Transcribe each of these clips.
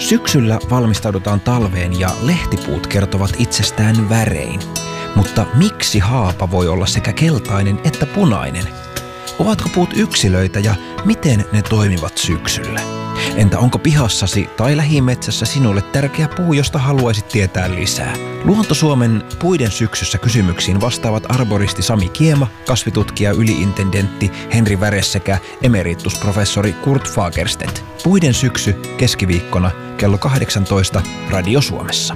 Syksyllä valmistaudutaan talveen ja lehtipuut kertovat itsestään värein. Mutta miksi haapa voi olla sekä keltainen että punainen? Ovatko puut yksilöitä ja miten ne toimivat syksyllä? Entä onko pihassasi tai lähimetsässä sinulle tärkeä puu, josta haluaisit tietää lisää? Luonto Suomen Puiden syksyssä kysymyksiin vastaavat arboristi Sami Kiema, kasvitutkija yliintendentti Henri Väres sekä emeritusprofessori Kurt Fagerstedt. Puiden syksy keskiviikkona kello 18 Radio Suomessa.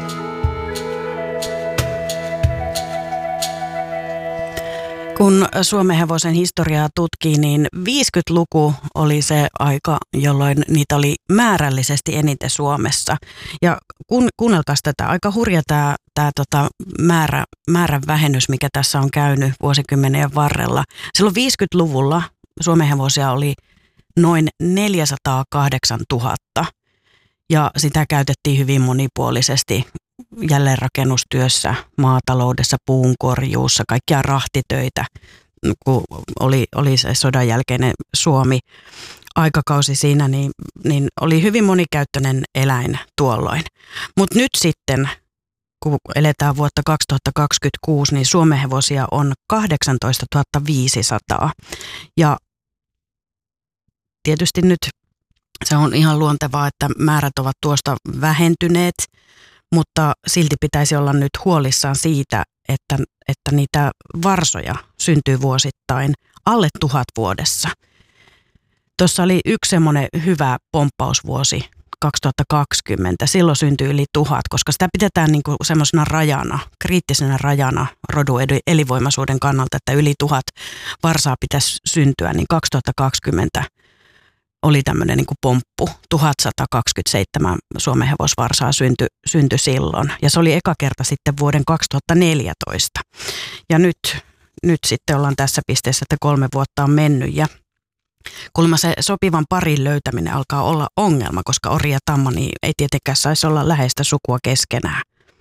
Kun suomenhevosen historiaa tutkii, niin 50-luku oli se aika, jolloin niitä oli määrällisesti eniten Suomessa. Ja kuunnelkaas tätä, aika hurja tämä määrän vähennys, mikä tässä on käynyt vuosikymmenien varrella. Silloin 50-luvulla suomenhevosia oli noin 408 000 ja sitä käytettiin hyvin monipuolisesti jälleenrakennustyössä, maataloudessa, puunkorjuussa, kaikkia rahtitöitä, kun oli se sodan jälkeinen Suomi aikakausi siinä, niin oli hyvin monikäyttöinen eläin tuolloin. Mutta nyt sitten, kun eletään vuotta 2026, niin suomenhevosia on 18 500. Ja tietysti nyt se on ihan luontevaa, että määrät ovat tuosta vähentyneet, mutta silti pitäisi olla nyt huolissaan siitä, että niitä varsoja syntyy vuosittain alle 1000 vuodessa. Tuossa oli yksi semmoinen hyvä pomppausvuosi 2020. Silloin syntyi yli 1000, koska sitä pidetään niin kuin semmoisena rajana, kriittisenä rajana rodun elinvoimaisuuden kannalta, että yli 1000 varsaa pitäisi syntyä, niin 2020 oli tämmöinen niin kuin pomppu. 1127 suomenhevosvarsaa syntyi silloin. Ja se oli eka kerta sitten vuoden 2014. Ja nyt sitten ollaan tässä pisteessä, että 3 vuotta on mennyt. Ja kuulemma se sopivan parin löytäminen alkaa olla ongelma, koska ori ja tamma niin ei tietenkään saisi olla läheistä sukua keskenään.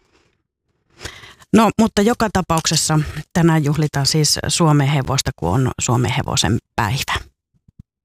No, mutta joka tapauksessa tänään juhlitaan siis suomenhevosta, kun on suomenhevosen päivä.